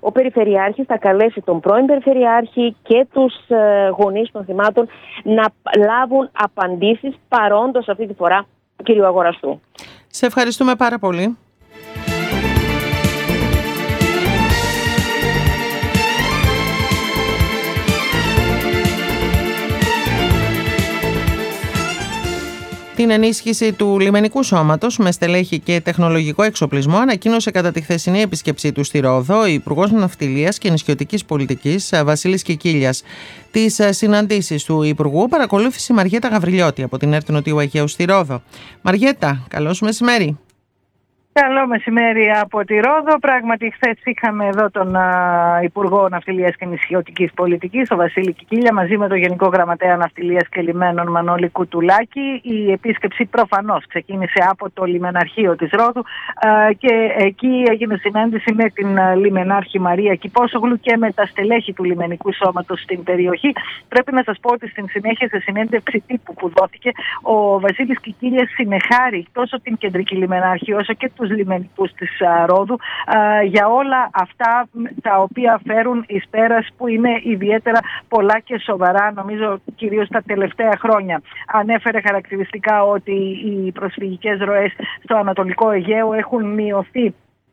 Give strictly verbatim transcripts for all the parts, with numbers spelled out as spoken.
ο Περιφερειάρχης θα καλέσει τον πρώην Περιφερειάρχη και τους ε, γονείς των θυμάτων να λάβουν απαντήσεις παρόντος αυτή τη φορά του κυρίου Αγοραστού. Σε ευχαριστούμε πάρα πολύ. Την ενίσχυση του λιμενικού σώματος με στελέχη και τεχνολογικό εξοπλισμό ανακοίνωσε κατά τη χθεσινή επίσκεψή του στη Ρόδο ο Υπουργός Ναυτιλίας και Νησιωτικής Πολιτικής Βασίλης Κικίλιας. Τις συναντήσεις του Υπουργού παρακολούθησε η Μαριέτα Γαβριλιώτη από την ΕΡΤ Νοτιού Αιγαίου στη Ρόδο. Μαριέτα, καλώς μεσημέρι. Καλό μεσημέρι από τη Ρόδο. Πράγματι, χθες είχαμε εδώ τον α, Υπουργό Ναυτιλίας και Νησιωτικής Πολιτικής, τον Βασίλη Κικίλια, μαζί με τον Γενικό Γραμματέα Ναυτιλίας και Λιμένων Μανώλη Κουτουλάκη. Η επίσκεψη προφανώς ξεκίνησε από το λιμεναρχείο της Ρόδου α, και εκεί έγινε συνάντηση με την α, λιμενάρχη Μαρία Κυπόσογλου και με τα στελέχη του λιμενικού σώματος στην περιοχή. Πρέπει να σας πω ότι στην συνέχεια, σε συνέντευξη τύπου που δόθηκε, ο Βασίλης Κικίλιας συνεχάρει τόσο την κεντρική λιμενάρχη όσο και του λιμενικούς της α, Ρόδου α, για όλα αυτά τα οποία φέρουν εις πέρας, που είναι ιδιαίτερα πολλά και σοβαρά, νομίζω κυρίως τα τελευταία χρόνια. Ανέφερε χαρακτηριστικά ότι οι προσφυγικές ροές στο Ανατολικό Αιγαίο έχουν μειωθεί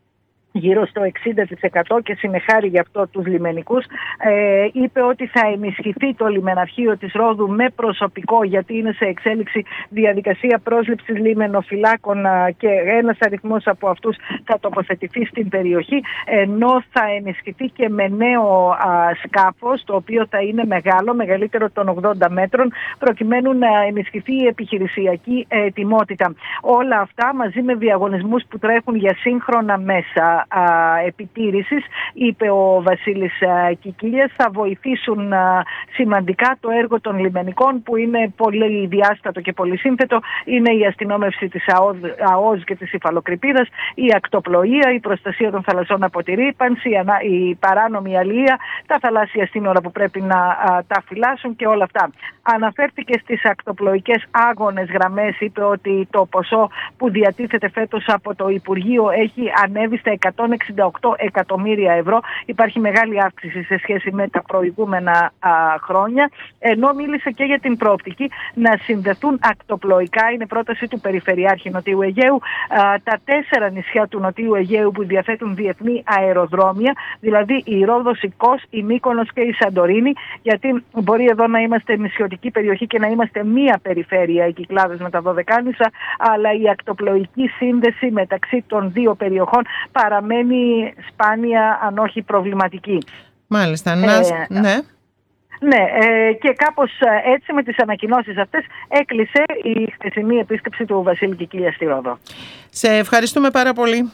γύρω στο εξήντα τοις εκατό και συνεχάρει γι' αυτό τους λιμενικούς. Ε, είπε ότι θα ενισχυθεί το λιμεναρχείο της Ρόδου με προσωπικό, γιατί είναι σε εξέλιξη διαδικασία πρόσληψης λιμενοφυλάκων και ένας αριθμός από αυτούς θα τοποθετηθεί στην περιοχή, ενώ θα ενισχυθεί και με νέο α, σκάφος, το οποίο θα είναι μεγάλο, μεγαλύτερο των ογδόντα μέτρων, προκειμένου να ενισχυθεί η επιχειρησιακή ετοιμότητα. Όλα αυτά μαζί με διαγωνισμούς που τρέχουν για σύγχρονα μέσα Α, επιτήρησης, είπε ο Βασίλης α, Κικίλιας, θα βοηθήσουν α, σημαντικά το έργο των λιμενικών, που είναι πολύ διάστατο και πολύ σύνθετο. Είναι η αστυνόμευση της ΑΟЗ, ΑΟЗ και της υφαλοκρηπίδας, η ακτοπλοεία, η προστασία των θαλασσών από τη ρύπανση, η παράνομη αλία, τα θαλάσσια σύνορα που πρέπει να α, τα φυλάσσουν και όλα αυτά. Αναφέρθηκε στις ακτοπλοϊκές άγονες γραμμές, είπε ότι το ποσό που διατίθεται φέτος από το Υπουργείο έχει ανέβει στα εκατόν εξήντα οκτώ εκατομμύρια ευρώ. Υπάρχει μεγάλη αύξηση σε σχέση με τα προηγούμενα α, χρόνια, ενώ μίλησε και για την προοπτική να συνδεθούν ακτοπλοϊκά, είναι πρόταση του Περιφερειάρχη Νοτιού Αιγαίου, α, τα τέσσερα νησιά του Νοτιού Αιγαίου που διαθέτουν διεθνή αεροδρόμια, δηλαδή η Ρόδος, η Κos, η Μύκονος και η Σαντορίνη, γιατί μπορεί εδώ να είμαστε νησιωτική περιοχή και να είμαστε μία περιφέρεια, οι Κυκλάδες με τα Δωδεκάνησα, αλλά η ακτοπλοϊκή σύνδεση μεταξύ των δύο περιοχών παραμένει σπάνια, αν όχι προβληματική. Μάλιστα, ε, να... ναι. Ναι, ε, και κάπως έτσι με τις ανακοινώσεις αυτές έκλεισε η χθεσινή επίσκεψη του Βασίλη Κικίλια στη Ρόδο. Σε ευχαριστούμε πάρα πολύ.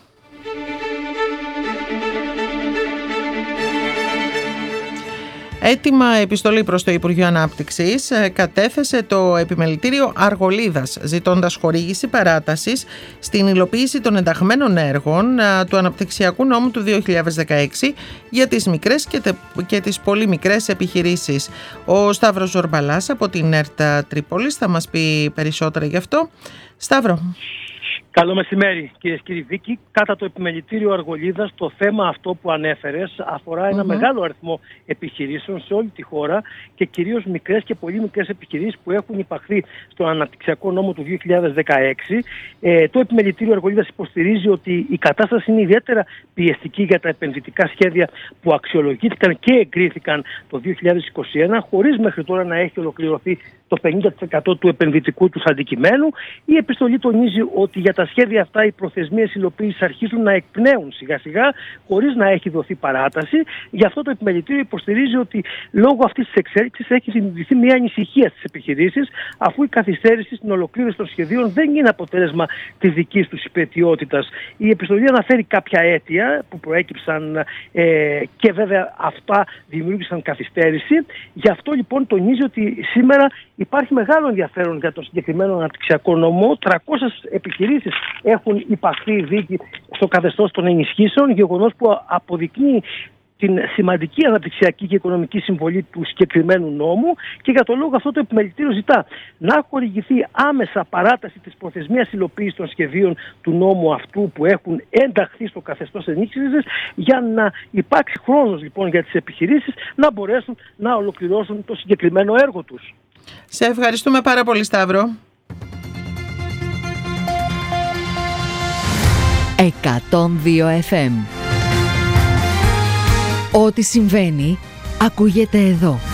Έτοιμα επιστολή προς το Υπουργείο Ανάπτυξης κατέθεσε το Επιμελητήριο Αργολίδας, ζητώντας χορήγηση παράτασης στην υλοποίηση των ενταγμένων έργων του Αναπτυξιακού Νόμου του δύο χιλιάδες δεκαέξι για τις μικρές και, τε, και τις πολύ μικρές επιχειρήσεις. Ο Σταύρος Ζορμπαλάς από την ΕΡΤ Τρίπολης θα μας πει περισσότερα γι' αυτό. Σταύρο. Καλό μεσημέρι, κυρίες και κύριοι. Βίκη, κατά το Επιμελητήριο Αργολίδας, το θέμα αυτό που ανέφερες αφορά ένα mm-hmm. μεγάλο αριθμό επιχειρήσεων σε όλη τη χώρα και κυρίως μικρές και πολύ μικρές επιχειρήσεις που έχουν υπαχθεί στον Αναπτυξιακό Νόμο του δύο χιλιάδες δεκαέξι. Ε, το Επιμελητήριο Αργολίδας υποστηρίζει ότι η κατάσταση είναι ιδιαίτερα πιεστική για τα επενδυτικά σχέδια που αξιολογήθηκαν και εγκρίθηκαν το δύο χιλιάδες είκοσι ένα, χωρίς μέχρι τώρα να έχει ολοκληρωθεί το πενήντα τοις εκατό του επενδυτικού τους αντικειμένου. Η επιστολή τονίζει ότι για τα σχέδια αυτά οι προθεσμίες υλοποίησης αρχίζουν να εκπνέουν σιγά σιγά, χωρίς να έχει δοθεί παράταση. Γι' αυτό το Επιμελητήριο υποστηρίζει ότι λόγω αυτής της εξέλιξης έχει δημιουργηθεί μια ανησυχία στις επιχειρήσεις, αφού η καθυστέρηση στην ολοκλήρωση των σχεδίων δεν είναι αποτέλεσμα της δικής τους υπαιτιότητας. Η επιστολή αναφέρει κάποια αίτια που προέκυψαν ε, και βέβαια αυτά δημιούργησαν καθυστέρηση. Γι' αυτό λοιπόν τονίζει ότι σήμερα υπάρχει μεγάλο ενδιαφέρον για το συγκεκριμένο αναπτυξιακό νόμο. τριακόσιες επιχειρήσεις έχουν υπαχθεί δίκη στο καθεστώς των ενισχύσεων, γεγονός που αποδεικνύει την σημαντική αναπτυξιακή και οικονομική συμβολή του συγκεκριμένου νόμου και για τον λόγο αυτό το επιμελητήριο ζητά να χορηγηθεί άμεσα παράταση της προθεσμίας υλοποίησης των σχεδίων του νόμου αυτού που έχουν ενταχθεί στο καθεστώς ενίσχυσης, για να υπάρξει χρόνος λοιπόν για τις επιχειρήσεις να μπορέσουν να ολοκληρώσουν το συγκεκριμένο έργο τους. Σε ευχαριστούμε πάρα πολύ, Σταύρο. εκατόν δύο εφ εμ. Ό,τι συμβαίνει ακούγεται εδώ.